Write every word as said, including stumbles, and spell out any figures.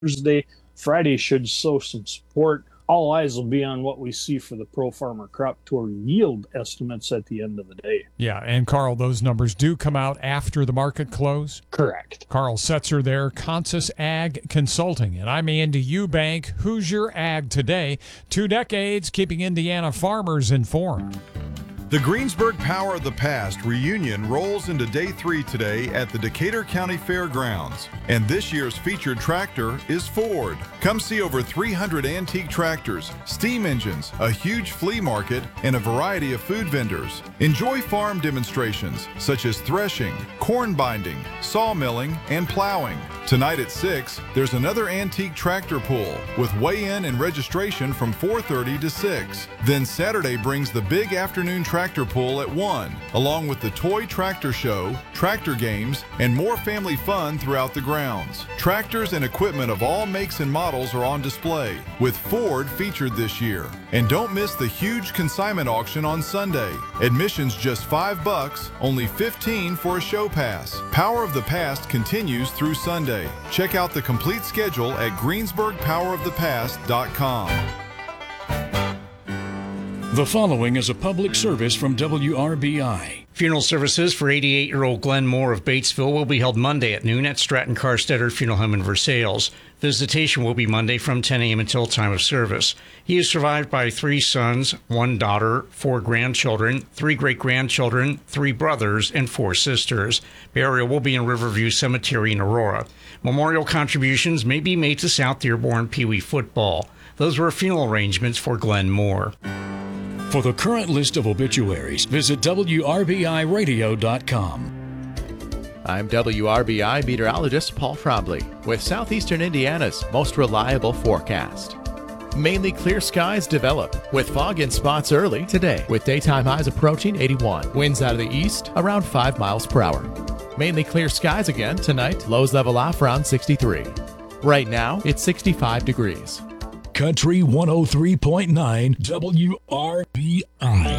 Thursday. Friday should show some support. All eyes will be on what we see for the Pro Farmer Crop Tour yield estimates at the end of the day. Yeah, and Carl, those numbers do come out after the market close? Correct. Carl Setzer there, Consus Ag Consulting. And I'm Andy Eubank. Who's your ag today? Two decades keeping Indiana farmers informed. The Greensburg Power of the Past reunion rolls into day three today at the Decatur County Fairgrounds. And this year's featured tractor is Ford. Come see over three hundred antique tractors, steam engines, a huge flea market, and a variety of food vendors. Enjoy farm demonstrations such as threshing, corn binding, sawmilling, and plowing. Tonight at six, there's another antique tractor pull with weigh-in and registration from four thirty to six. Then Saturday brings the big afternoon tractor pull at one, along with the toy tractor show, tractor games, and more family fun throughout the grounds. Tractors and equipment of all makes and models are on display, with Ford featured this year. And don't miss the huge consignment auction on Sunday. Admission's just five bucks, only fifteen for a show pass. Power of the Past continues through Sunday. Check out the complete schedule at greensburg power of the past dot com. The following is a public service from W R B I. Funeral services for eighty-eight-year-old Glenn Moore of Batesville will be held Monday at noon at Stratton Carstetter Funeral Home in Versailles. Visitation will be Monday from ten a.m. until time of service. He is survived by three sons, one daughter, four grandchildren, three great-grandchildren, three brothers, and four sisters. Burial will be in Riverview Cemetery in Aurora. Memorial contributions may be made to South Dearborn Pee Wee football. Those were funeral arrangements for Glenn Moore. For the current list of obituaries, visit W R B I radio dot com. I'm W R B I meteorologist Paul Trombley with southeastern Indiana's most reliable forecast. Mainly clear skies develop with fog in spots early today, with daytime highs approaching eighty-one. Winds out of the east around five miles per hour. Mainly clear skies again tonight, lows level off around sixty-three. Right now, it's sixty-five degrees. Country one oh three point nine W R B I.